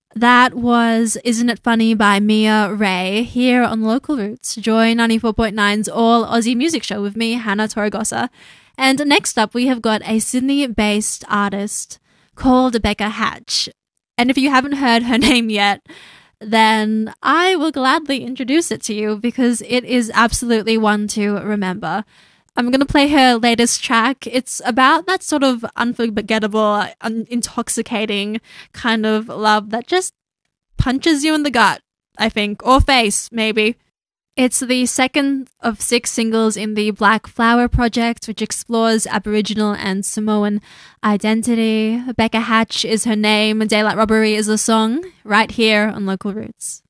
That was Isn't It Funny by Mia Ray here on Local Roots, Joy 94.9's all Aussie music show with me, Hannah Torregosa. And next up, we have got a Sydney-based artist called Becca Hatch. And if you haven't heard her name yet, then I will gladly introduce it to you because it is absolutely one to remember. I'm going to play her latest track. It's about that sort of unforgettable, intoxicating kind of love that just punches you in the gut, I think, or face, maybe. It's the second of 6 singles in the Black Flower Project, which explores Aboriginal and Samoan identity. Becca Hatch is her name. Daylight Robbery is the song, right here on Local Roots.